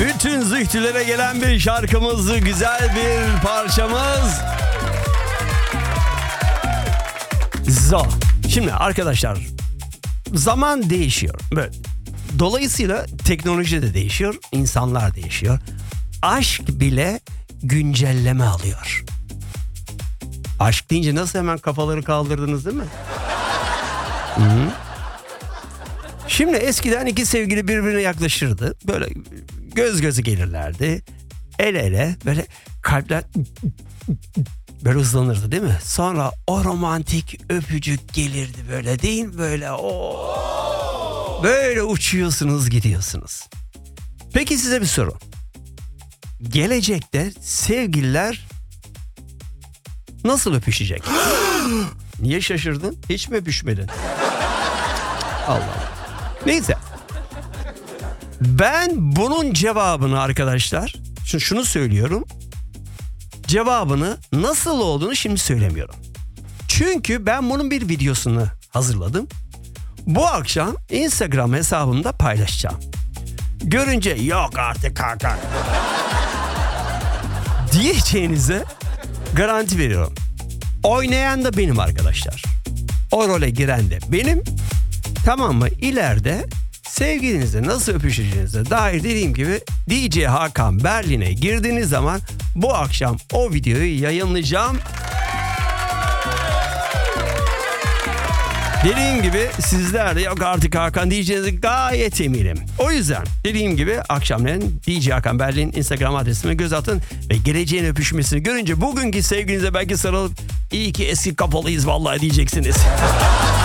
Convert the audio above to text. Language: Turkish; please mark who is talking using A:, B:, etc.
A: Bütün zühtülere gelen bir şarkımız, güzel bir parçamız. Şimdi arkadaşlar, zaman değişiyor. Böyle. Dolayısıyla teknoloji de değişiyor, insanlar değişiyor. Aşk bile güncelleme alıyor. Aşk deyince nasıl hemen kafaları kaldırdınız değil mi? Hı-hı. Şimdi eskiden iki sevgili birbirine yaklaşırdı. Böyle göz göze gelirlerdi. El ele, böyle kalpler böyle hızlanırdı değil mi? Sonra o romantik öpücük gelirdi böyle, değil mi? Böyle böyle uçuyorsunuz, gidiyorsunuz. Peki size bir soru. Gelecekte sevgililer nasıl öpüşecek? Niye şaşırdın? Hiç mi öpüşmedin? Allah. Neyse. Ben bunun cevabını arkadaşlar, şunu söylüyorum. Cevabını nasıl olduğunu şimdi söylemiyorum. Çünkü ben bunun bir videosunu hazırladım. Bu akşam Instagram hesabımda paylaşacağım. Görünce yok artık kanka diyeceğinize garanti veriyorum. Oynayan da benim arkadaşlar. O role giren de benim. Tamam mı? İleride sevgilinizle nasıl öpüşeceğinize dair dediğim gibi DJ Hakan Berlin'e girdiğiniz zaman bu akşam o videoyu yayınlayacağım. Dediğim gibi sizler de yok artık Hakan diyeceğinize gayet eminim. O yüzden dediğim gibi akşamleyin DJ Hakan Berlin Instagram adresime göz atın ve geleceğin öpüşmesini görünce bugünkü sevgilinize belki sarılıp iyi ki eski kapalıyız vallahi diyeceksiniz.